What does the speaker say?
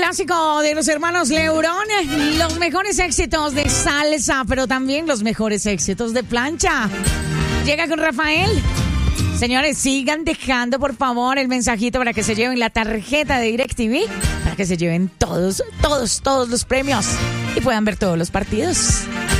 clásico de los hermanos Lebrón, los mejores éxitos de salsa, pero también los mejores éxitos de plancha. Llega con Rafael. Señores, sigan dejando por favor el mensajito para que se lleven la tarjeta de DirecTV, para que se lleven todos los premios y puedan ver todos los partidos.